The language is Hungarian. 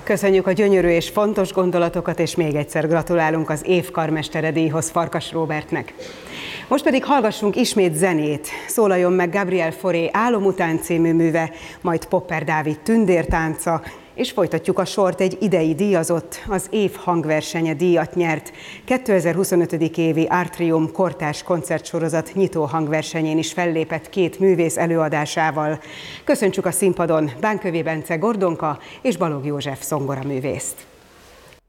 Köszönjük a gyönyörű és fontos gondolatokat, és még egyszer gratulálunk az év karmestere díjhoz Farkas Róbertnek. Most pedig hallgassunk ismét zenét. Szólaljon meg Gabriel Fauré Álom után című műve, majd Popper Dávid Tündértánca, és folytatjuk a sort. Egy idei díjazott, az év hangversenye díjat nyert. 2025. évi Artrium kortárs koncertsorozat nyitó hangversenyén is fellépett két művész előadásával. Köszöntsük a színpadon Bánkövé Bence Gordonka és Balogh József zongoraművészt.